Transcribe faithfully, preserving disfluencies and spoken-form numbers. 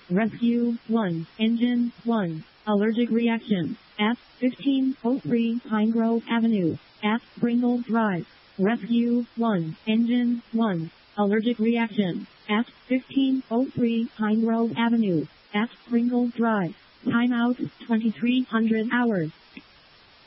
Rescue one. Engine one. Allergic reaction. At fifteen oh three Pine Grove Avenue. At Pringle Drive. Rescue one. Engine one. Allergic reaction. At fifteen oh three Pine Grove Avenue. At Pringle Drive. Timeout twenty-three hundred hours.